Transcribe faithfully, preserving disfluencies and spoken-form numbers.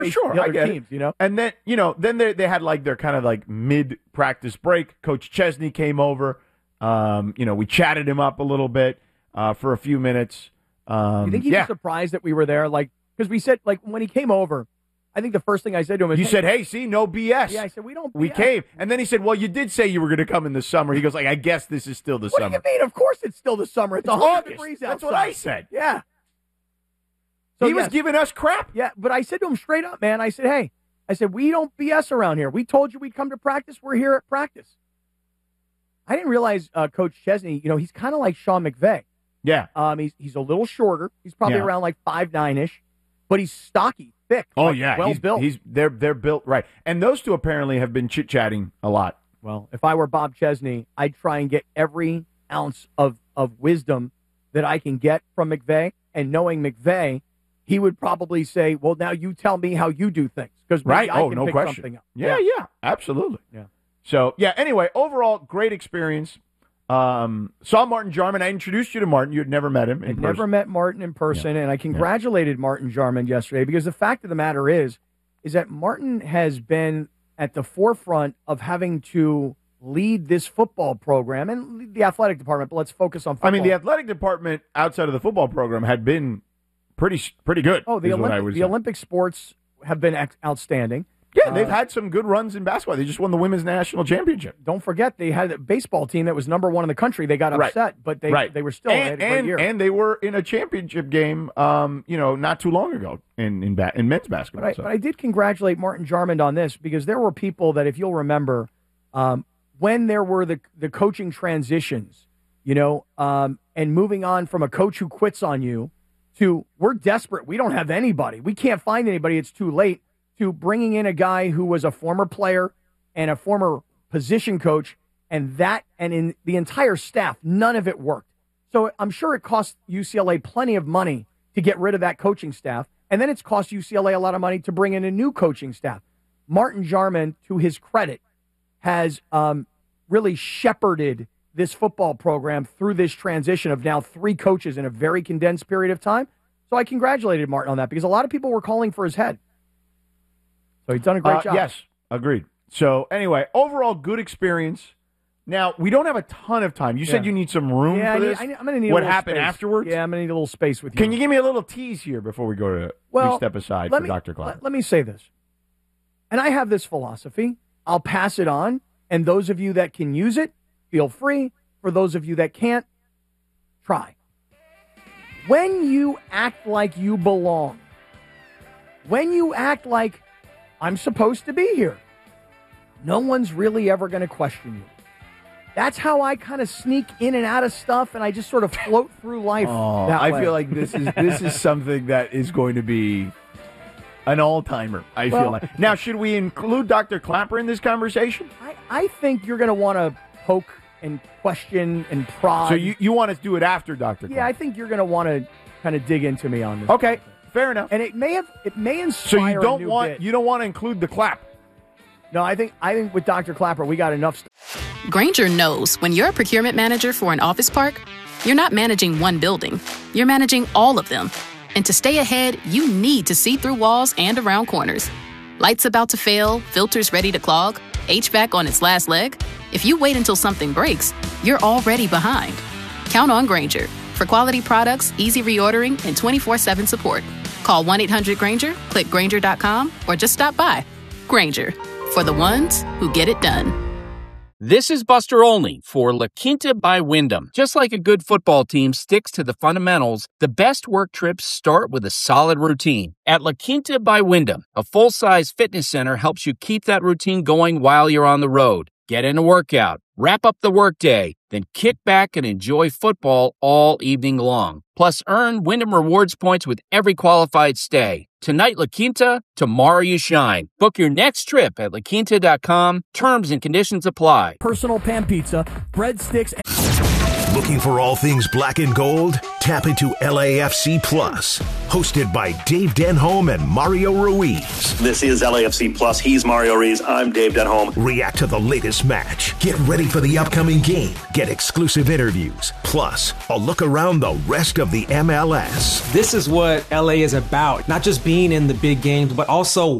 face sure, the I other get teams, it. you know? And then, you know, then they they had like their kind of like mid-practice break. Coach Chesney came over. Um, you know, we chatted him up a little bit uh, for a few minutes. Um, you think he yeah. was surprised that we were there? Like, because we said, like, when he came over, I think the first thing I said to him is, You hey, said, hey, see, no B S. Yeah, I said, we don't We B S. came. And then he said, well, you did say you were going to come in the summer. He goes, like, I guess this is still the What summer. do you mean? Of course it's still the summer. It's, It's one hundred August. degrees outside. That's what I said. Yeah. So he was yes. giving us crap. Yeah, but I said to him straight up, man, I said, hey, I said, we don't B S around here. We told you we'd come to practice. We're here at practice. I didn't realize uh, Coach Chesney, you know, he's kind of like Sean McVay. Yeah. Um, he's he's a little shorter. He's probably Yeah. around like five nine ish, but he's stocky, thick. Oh, like, yeah. well he's, built. He's they're they're built right. And those two apparently have been chit-chatting a lot. Well, if I were Bob Chesney, I'd try and get every ounce of, of wisdom that I can get from McVay. And knowing McVay, he would probably say, well, now you tell me how you do things. Because Right. I Oh, can no pick question. something up. Yeah, yeah, absolutely. Yeah. So, yeah, anyway, overall, great experience. Um, saw Martin Jarman. I introduced you to Martin. You had never met him in I'd person. never met Martin in person, and I congratulated Martin Jarman yesterday because the fact of the matter is, is that Martin has been at the forefront of having to lead this football program and the athletic department, but let's focus on football. I mean, the athletic department outside of the football program had been pretty pretty good. Oh, the, is what I Olympic, would the say. Olympic sports have been ex- outstanding. Yeah, they've Uh, had some good runs in basketball. They just won the women's national championship. Don't forget, they had a baseball team that was number one in the country. They got Right. upset, but they Right. they were still they had and, a great and, year. and they were in a championship game, um, you know, not too long ago in in, ba- in men's basketball. But I, so. but I did congratulate Martin Jarman on this because there were people that, if you'll remember, um, when there were the the coaching transitions, you know, um, and moving on from a coach who quits on you to we're desperate, we don't have anybody, we can't find anybody, it's too late, to bringing in a guy who was a former player and a former position coach, and that and in the entire staff, none of it worked. So I'm sure it cost U C L A plenty of money to get rid of that coaching staff. And then it's cost U C L A a lot of money to bring in a new coaching staff. Martin Jarman, to his credit, has um, really shepherded this football program through this transition of now three coaches in a very condensed period of time. So I congratulated Martin on that because a lot of people were calling for his head. So he's done a great Uh, job. Yes, agreed. So anyway, overall good experience. Now, we don't have a ton of time. You said Yeah. you need some room Yeah, for I need, this. I need, I'm going to need a what little happened space. afterwards? Yeah, I'm going to need a little space with you. Can you give me a little tease here before we go to well, we step aside let for me, Doctor Clark? Let, let me say this. And I have this philosophy. I'll pass it on. And those of you that can use it, feel free. For those of you that can't, try. When you act like you belong, when you act like I'm supposed to be here, no one's really ever going to question you. That's how I kind of sneak in and out of stuff, and I just sort of float through life. Oh, that I way. feel like this is this is something that is going to be an all-timer, I Well- feel like. Now, should we include Doctor Clapper in this conversation? I, I think you're going to want to poke and question and prod. So you, you want to do it after Doctor yeah, I Clapper? think you're going to want to kind of dig into me on this. Okay, fair enough. And it may have it may So inspire you a don't new want bit. you don't want to include the clap. No, I think I think with Doctor Clapper we got enough. St- Grainger knows when you're a procurement manager for an office park, you're not managing one building, you're managing all of them. And to stay ahead, you need to see through walls and around corners. Lights about to fail, filters ready to clog, H V A C on its last leg. If you wait until something breaks, you're already behind. Count on Grainger for quality products, easy reordering, and twenty-four seven support. Call one eight hundred Grainger, click Grainger dot com, or just stop by. Grainger, for the ones who get it done. This is Buster Olney for La Quinta by Wyndham. Just like a good football team sticks to the fundamentals, the best work trips start with a solid routine. At La Quinta by Wyndham, a full-size fitness center helps you keep that routine going while you're on the road. Get in a workout, wrap up the workday, then kick back and enjoy football all evening long. Plus, earn Wyndham Rewards points with every qualified stay. Tonight, La Quinta, tomorrow you shine. Book your next trip at la quinta dot com. Terms and conditions apply. Personal pan pizza, breadsticks. Looking for all things black and gold? Tap into L A F C Plus, hosted by Dave Denholm and Mario Ruiz. This is L A F C Plus. He's Mario Ruiz. I'm Dave Denholm. React to the latest match. Get ready for the upcoming game. Get exclusive interviews. Plus, a look around the rest of the M L S. This is what L A is about. Not just being in the big games, but also